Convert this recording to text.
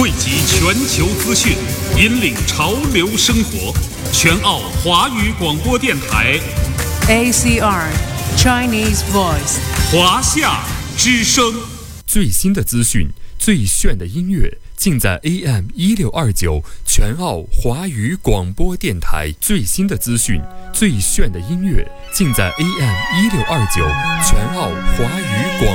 汇集全球资讯，引领潮流生活。全澳华语广播电台 ACR Chinese Voice 华夏之声。 最新的资讯，最炫的音乐，尽在 AM1629全澳华语广播电台。最新的资讯，最炫的音乐，尽在 AM1629全澳华语广播电台。